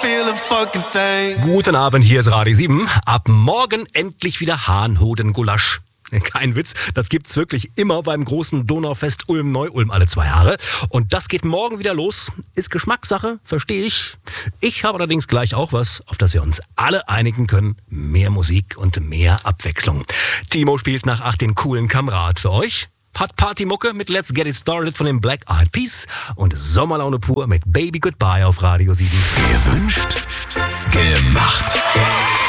Guten Abend, hier ist Radio 7. Ab morgen endlich wieder Hahnhodengulasch. Kein Witz, das gibt's wirklich immer beim großen Donaufest Ulm-Neu-Ulm alle 2 Jahre. Und das geht morgen wieder los. Ist Geschmackssache, verstehe ich. Ich habe allerdings gleich auch was, auf das wir uns alle einigen können. Mehr Musik und mehr Abwechslung. Timo spielt nach 8 den coolen Kamerad für euch. Hat Partymucke mit Let's Get It Started von den Black Eyed Peas und Sommerlaune pur mit Baby Goodbye auf Radio 7. Gewünscht, gemacht.